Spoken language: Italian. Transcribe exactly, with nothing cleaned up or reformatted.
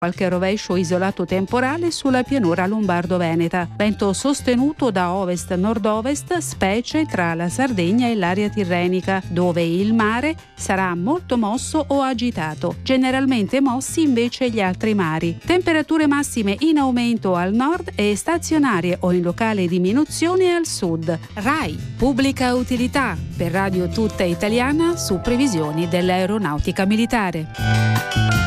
Qualche rovescio isolato temporale sulla pianura lombardo-veneta. Vento sostenuto da ovest-nord-ovest, specie tra la Sardegna e l'area tirrenica, dove il mare sarà molto mosso o agitato. Generalmente mossi invece gli altri mari. Temperature massime in aumento al nord e stazionarie o in locale diminuzione al sud. RAI, pubblica utilità, per Radio Tutta Italiana su previsioni dell'aeronautica militare.